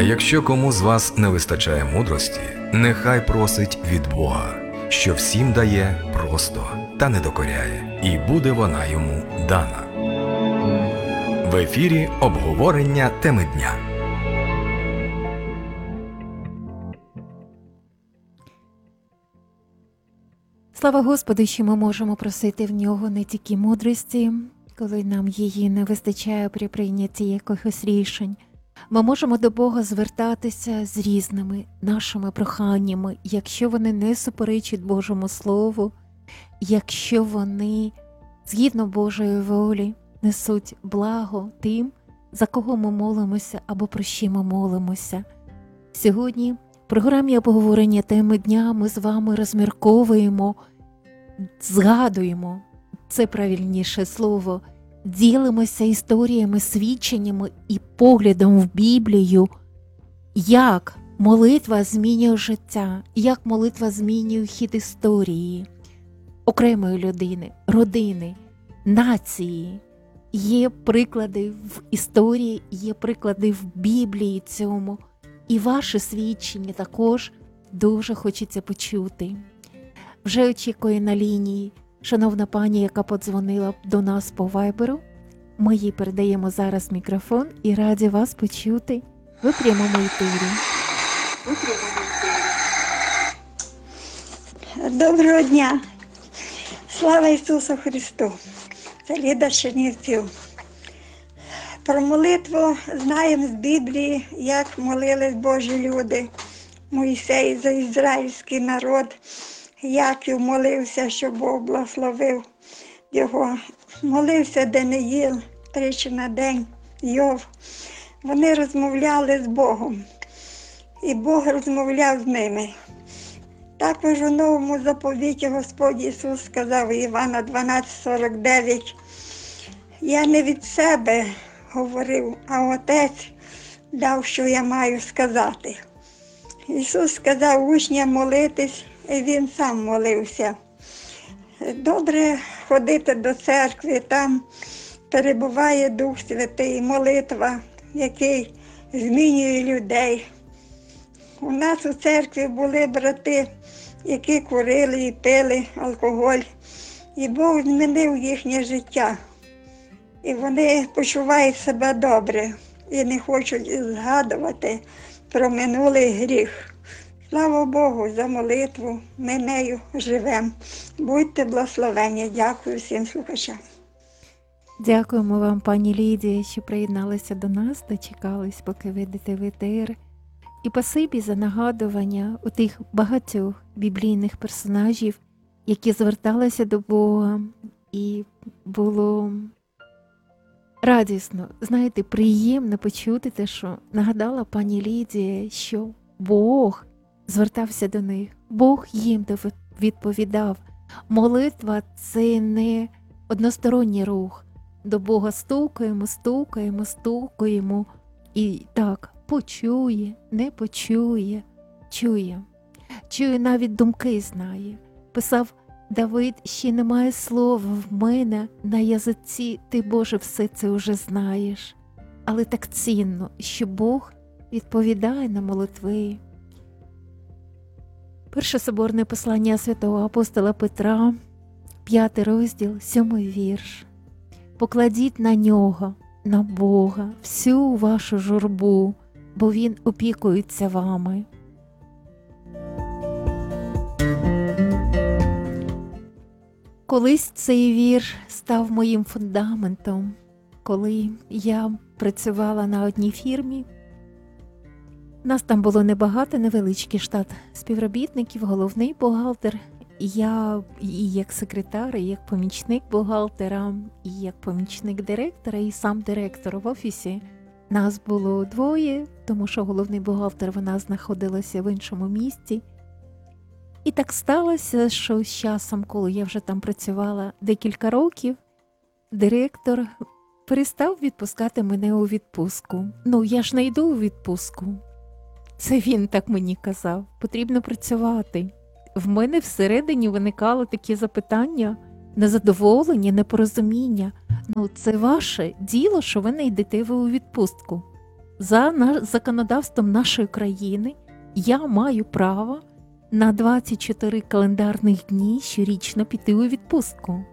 якщо кому з вас не вистачає мудрості, нехай просить від Бога, що всім дає просто та не докоряє, і буде вона йому дана. В ефірі обговорення теми дня. Слава Господу, що ми можемо просити в Нього не тільки мудрості, коли нам її не вистачає при прийнятті якихось рішень. Ми можемо до Бога звертатися з різними нашими проханнями, якщо вони не суперечать Божому Слову, якщо вони, згідно Божої волі, несуть благо тим, за кого ми молимося або про що ми молимося. Сьогодні в програмі обговорення теми дня ми з вами розмірковуємо, згадуємо, це правильніше слово, ділимося історіями, свідченнями і поглядом в Біблію, як молитва змінює життя, як молитва змінює хід історії окремої людини, родини, нації. Є приклади в історії, є приклади в Біблії цьому. І ваше свідчення також дуже хочеться почути. Вже очікує на лінії шановна пані, яка подзвонила до нас по вайберу. Ми їй передаємо зараз мікрофон і раді вас почути в прямому ефірі. Доброго дня! Слава Ісусу Христу! Це Ліда з Чернівців. Про молитву знаємо з Біблії, як молились Божі люди. Мойсей за ізраїльський народ, Яків молився, щоб Бог благословив його. Молився Даниїл тричі на день, Йов. Вони розмовляли з Богом, і Бог розмовляв з ними. Також у новому заповіті Господь Ісус сказав Івана 12:49: «Я не від себе говорив, а Отець дав, що я маю сказати». Ісус сказав учням молитись, і Він сам молився. Добре ходити до церкви, там перебуває Дух Святий, молитва, який змінює людей. У нас у церкві були брати, які курили і пили алкоголь, і Бог змінив їхнє життя. І вони почувають себе добре і не хочуть згадувати про минулий гріх. Слава Богу за молитву, ми нею живемо. Будьте благословені. Дякую всім слухачам. Дякуємо вам, пані Лідія, що приєдналися до нас, дочекались, поки вийдете в етер. І спасибі за нагадування у тих багатьох біблійних персонажів, які зверталися до Бога, і було радісно, знаєте, приємно почути те, що нагадала пані Лідія, що Бог звертався до них, Бог їм відповідав. Молитва – це не односторонній рух. До Бога стукаємо, стукаємо, стукаємо, і так, почує, не почує, чує. Чує, навіть думки знає. Писав Давид: «Ще немає слова в мене на язиці, ти, Боже, все це вже знаєш». Але так цінно, що Бог відповідає на молитви. Перше соборне послання святого апостола Петра, 5 розділ, 7 вірш. «Покладіть на нього, на Бога, всю вашу журбу, бо Він опікується вами». Колись цей вірш став моїм фундаментом, коли я працювала на одній фірмі. Нас там було небагато, невеличкий штат співробітників, головний бухгалтер. Я і як секретар, і як помічник бухгалтера, і як помічник директора, і сам директор в офісі. Нас було двоє, тому що головний бухгалтер, вона знаходилася в іншому місті. І так сталося, що з часом, коли я вже там працювала декілька років, директор перестав відпускати мене у відпустку. Ну, я ж не йду у відпустку. Це він так мені казав. Потрібно працювати. В мене всередині виникало такі запитання, незадоволення, непорозуміння. Ну, це ваше діло, що ви не йдете у відпустку. за законодавством нашої країни я маю право на 24 календарних дні щорічно піти у відпустку.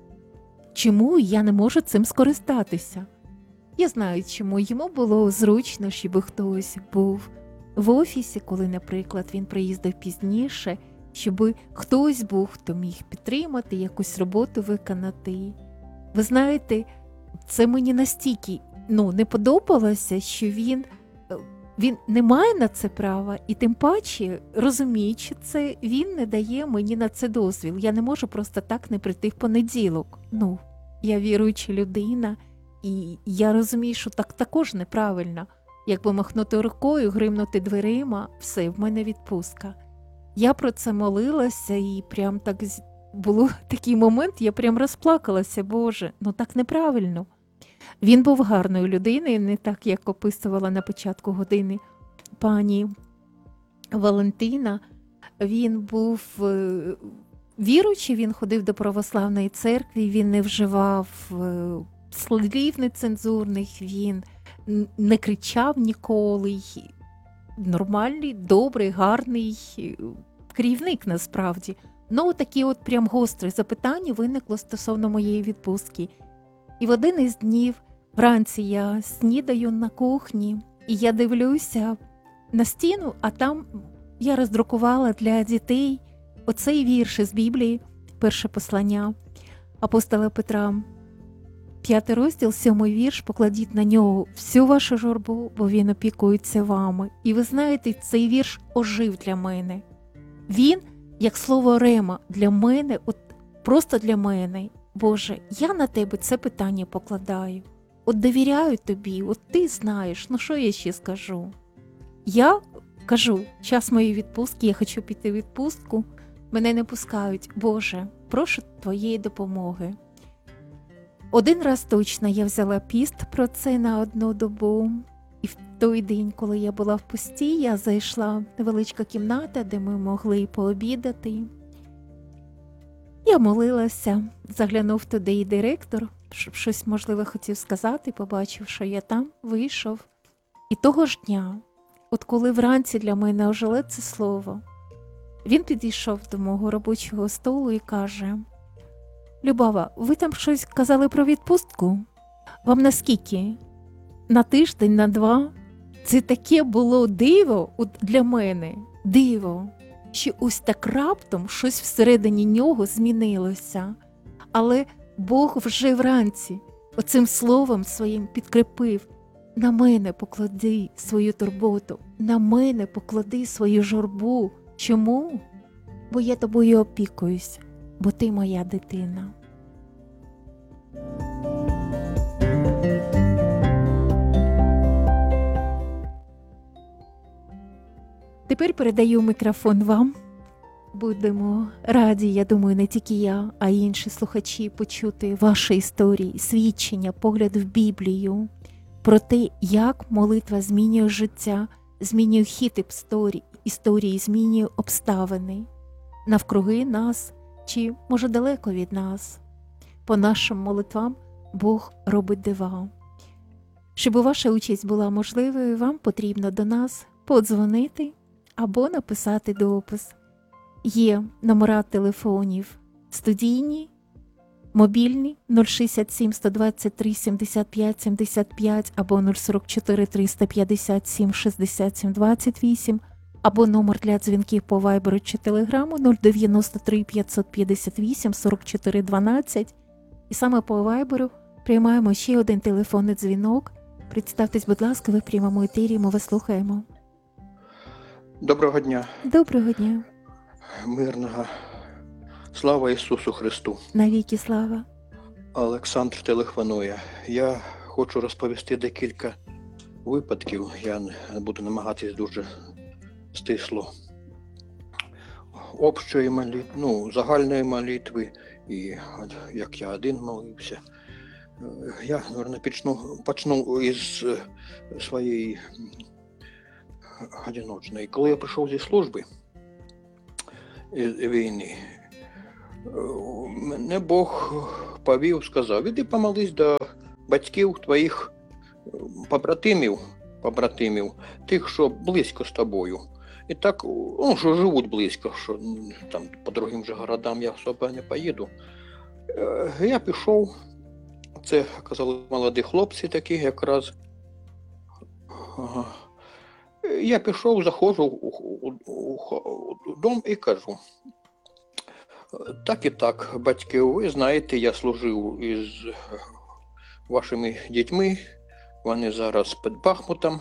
Чому я не можу цим скористатися? Я знаю, чому йому було зручно, щоб хтось був в офісі, коли, наприклад, він приїздив пізніше, щоб хтось був, хто міг підтримати, якусь роботу виконати. Ви знаєте, це мені настільки не подобалося, що він не має на це права, і тим паче, розуміючи це, він не дає мені на це дозвіл. Я не можу просто так не прийти в понеділок. Я віруюча людина, і я розумію, що так також неправильно. Якби махнути рукою, гримнути дверима, все, в мене відпустка. Я про це молилася, і прям так було такий момент, я прям розплакалася, Боже, так неправильно. Він був гарною людиною, не так, як описувала на початку години пані Валентина. Він був віруючий, він ходив до православної церкви, він не вживав слів нецензурних, він не кричав ніколи. Нормальний, добрий, гарний керівник насправді. Такі прям гострі запитання виникло стосовно моєї відпустки. І в один із днів вранці я снідаю на кухні, і я дивлюся на стіну, а там я роздрукувала для дітей оцей вірш із Біблії, перше послання апостола Петра, 5 розділ, 7 вірш, покладіть на нього всю вашу журбу, бо він опікується вами. І ви знаєте, цей вірш ожив для мене. Він, як слово рема, для мене, просто для мене. Боже, я на тебе це питання покладаю. Довіряю тобі, ти знаєш, що я ще скажу? Я кажу, час моєї відпустки, я хочу піти в відпустку, мене не пускають. Боже, прошу твоєї допомоги. Один раз точно я взяла піст про це на 1 добу. І в той день, коли я була в пості, я зайшла в невеличка кімната, де ми могли пообідати. Я молилася, заглянув туди і директор, щоб щось, можливо, хотів сказати, побачив, що я там, вийшов. І того ж дня, коли вранці для мене ожило це слово, він підійшов до мого робочого столу і каже: Любава, ви там щось казали про відпустку? Вам на скільки? На тиждень, на 2? Це таке було диво для мене, диво, що ось так раптом щось всередині нього змінилося. Але Бог вже вранці оцим словом своїм підкріпив: на мене поклади свою турботу, на мене поклади свою журбу. Чому? Бо я тобою опікуюсь, бо ти моя дитина. Тепер передаю мікрофон вам. Будемо раді, я думаю, не тільки я, а й інші слухачі почути ваші історії, свідчення, погляд в Біблію про те, як молитва змінює життя, змінює хід історії, змінює обставини навкруги нас чи, може, далеко від нас. По нашим молитвам Бог робить дива. Щоб ваша участь була можливою, вам потрібно до нас подзвонити або написати допис. Є номера телефонів студійні, мобільні 067 123 75 75 або 044 357 67 28, або номер для дзвінків по Вайберу чи Телеграму 093 558 44 12. І саме по Вайберу приймаємо ще один телефонний дзвінок. Представтесь, будь ласка, ви в прямому етері, ми вас слухаємо. Доброго дня. Доброго дня. Мирного. Слава Ісусу Христу. Навіки слава. Олександр телефонує. Я хочу розповісти декілька випадків. Я буду намагатись дуже стисло. Общої молитви, загальної молитви, і як я один молився. Я, мабуть, почну із своєї одиночної. Коли я прийшов зі служби війни, мене Бог повів, сказав: іди помолись до батьків твоїх побратимів побратимів, тих, що близько з тобою. І так, ну, що живуть близько, що там по другим же городам я особо не поїду. Я пішов, це, казали, молоді хлопці такі якраз. Ага. Я пішов, заходжу у дом і кажу: так і так, батьки, ви знаєте, я служив із вашими дітьми, вони зараз під Бахмутом,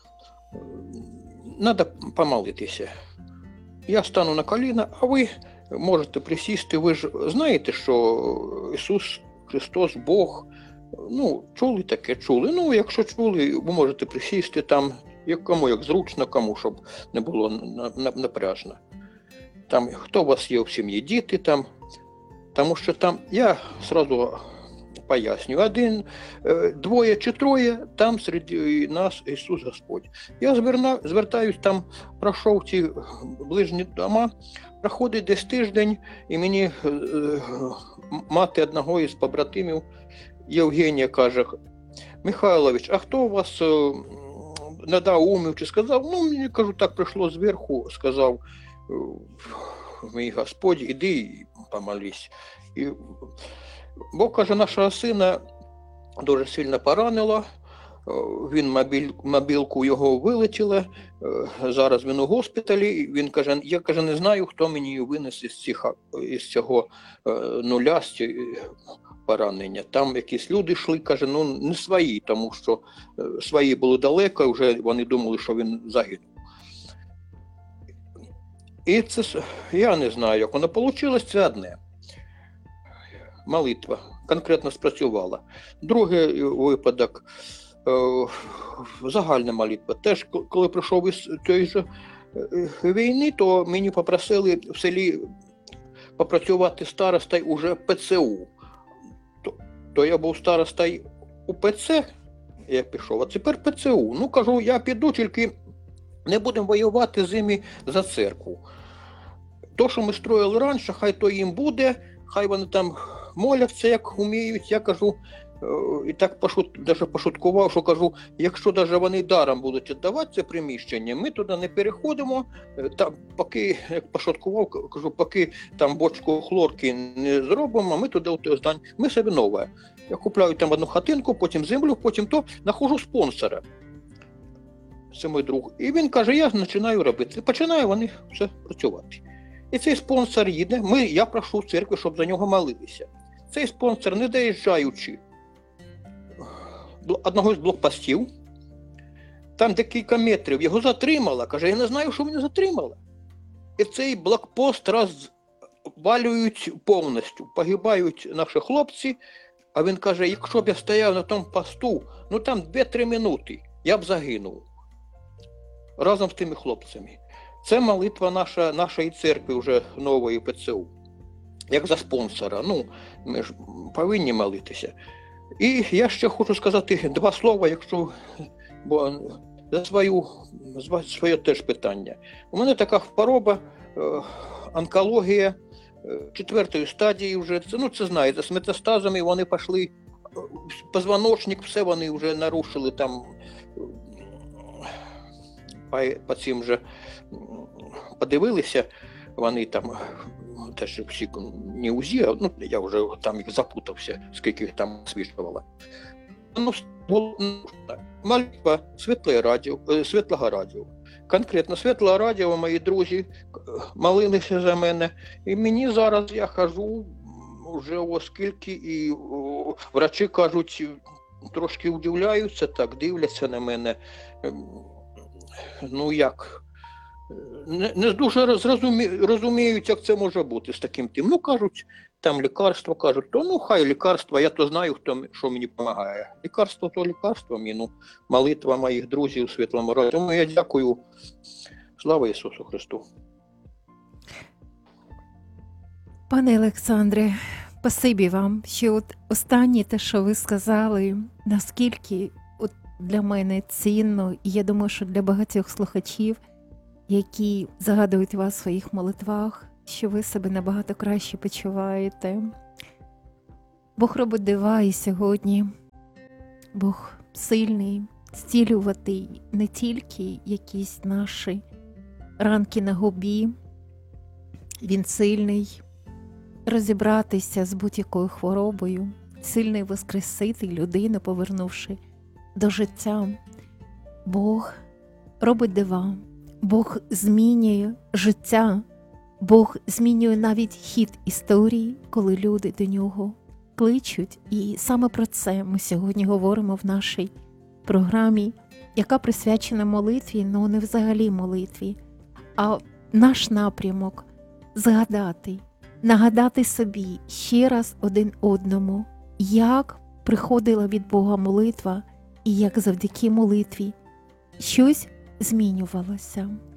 треба помолитися. Я стану на коліна, а ви можете присісти, ви ж знаєте, що Ісус Христос, Бог, ну, чули таке, чули. Ну, якщо чули, ви можете присісти там, кому як зручно, кому, щоб не було напряжно. Там, хто у вас є в сім'ї, діти там, тому що там, я одразу пояснюю, один, двоє чи троє, там серед нас Ісус Господь. Я звертаюсь, там пройшов ці ближні дома, проходить десь тиждень, і мені мати одного із побратимів, Євгенія, каже: Михайлович, а хто у вас надав умів чи сказав? Ну, мені, кажу, так прийшло зверху, сказав мій Господь, іди і помолись. І Бог, каже, нашого сина дуже сильно поранило, він мобілку його вилетіло, зараз він у госпіталі, він каже, я, каже, не знаю, хто мені її винес із цього нуля, з цього поранення. Там якісь люди йшли, каже, ну не свої, тому що свої були далеко, вже вони думали, що він загинув. І це, я не знаю, як воно вийшло, це одне. Молитва конкретно спрацювала. Другий випадок, загальна молитва. Теж, коли прийшов із тієї ж війни, то мені попросили в селі попрацювати старостою уже ПЦУ. То я був старостою УПЦ, я пішов, а тепер ПЦУ. Ну, кажу, я піду, тільки не будемо воювати з ними за церкву. То, що ми строїли раніше, хай то їм буде, хай вони там моляться, як вміють. Я кажу, і так даже пошуткував, що кажу, якщо даже вони даром будуть віддавати це приміщення, ми туди не переходимо, там, поки, як пошуткував, кажу, поки там бочку хлорки не зробимо, ми туди здання, ми собі нове. Я купляю там одну хатинку, потім землю, потім то, знаходжу спонсора. Це мій друг. І він каже, я починаю робити. Починаю вони все працювати. І цей спонсор їде, я прошу в церкві, щоб за нього молилися. Цей спонсор, не доїжджаючи одного з блокпостів, там декілька метрів, його затримала. Каже, я не знаю, що мене затримало. І цей блокпост розвалюють повністю, погибають наші хлопці. А він каже, якщо б я стояв на тому посту, ну там 2-3 минути, я б загинув. Разом з тими хлопцями. Це молитва нашої церкви, вже нової ПЦУ. Як за спонсора. Ну, ми ж повинні молитися. І я ще хочу сказати 2 слова, якщо, бо за своє теж питання. У мене така хвороба, онкологія 4-ї стадії вже, це знаєте, з метастазами вони пішли, позвоночник, все вони вже нарушили там, по цим же подивилися, вони там теж всі не УЗІ, ну я вже там їх запутався, скільки їх там освічувало. Ну, молитва Світлого Радіо. Конкретно Світлого Радіо, мої друзі молилися за мене. І мені зараз, я хожу вже оскільки, і врачі кажуть, трошки удивляються, так дивляться на мене. Ну як, не дуже розуміють, як це може бути з таким тим. Ну кажуть, там лікарство, кажуть, то ну хай лікарство, я то знаю, що мені допомагає. Лікарство то лікарство мені, ну молитва моїх друзів у Світлому Раді. Тому я дякую. Слава Ісусу Христу. Пане Олександре, спасибі вам, що от останнє те, що ви сказали, наскільки от для мене цінно, і я думаю, що для багатьох слухачів, які згадують вас в своїх молитвах, що ви себе набагато краще почуваєте. Бог робить дива і сьогодні. Бог сильний, зцілювати не тільки якісь наші ранки на губі, він сильний розібратися з будь-якою хворобою, сильний воскресити людину, повернувши до життя. Бог робить дива, Бог змінює життя, Бог змінює навіть хід історії, коли люди до нього кличуть. І саме про це ми сьогодні говоримо в нашій програмі, яка присвячена молитві, але не взагалі молитві, а наш напрямок – згадати, нагадати собі ще раз один одному, як приходила від Бога молитва і як завдяки молитві щось змінювалося.